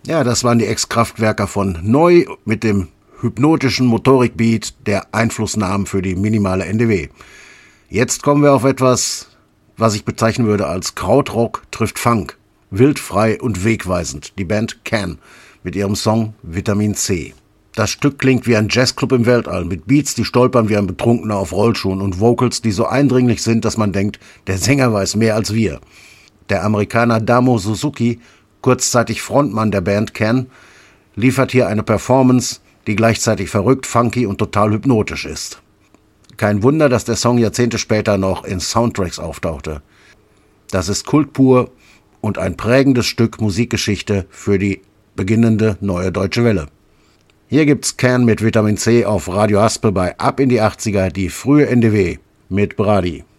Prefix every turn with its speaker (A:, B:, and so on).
A: Ja, das waren die Ex-Kraftwerker von Neu mit dem hypnotischen Motorikbeat, der Einfluss nahm für die minimale NDW. Jetzt kommen wir auf etwas, was ich bezeichnen würde als Krautrock trifft Funk. Wild, frei und wegweisend. Die Band Can mit ihrem Song Vitamin C. Das Stück klingt wie ein Jazzclub im Weltall, mit Beats, die stolpern wie ein Betrunkener auf Rollschuhen und Vocals, die so eindringlich sind, dass man denkt, der Sänger weiß mehr als wir. Der Amerikaner Damo Suzuki, kurzzeitig Frontmann der Band Can, liefert hier eine Performance, die gleichzeitig verrückt, funky und total hypnotisch ist. Kein Wunder, dass der Song Jahrzehnte später noch in Soundtracks auftauchte. Das ist Kult pur und ein prägendes Stück Musikgeschichte für die beginnende neue deutsche Welle. Hier gibt's Can mit Vitamin C auf Radio Aspe bei Ab in die 80er, die frühe NDW mit Brady.